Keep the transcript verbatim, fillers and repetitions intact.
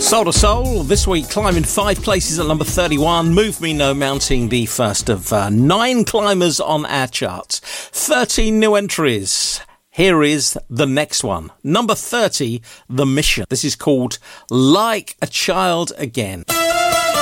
Soul to Soul, this week climbing five places at number thirty-one. Move Me No mounting the first of uh, nine climbers on our charts. thirteen new entries. Here is the next one. Number thirty, The Mission. This is called Like a Child Again.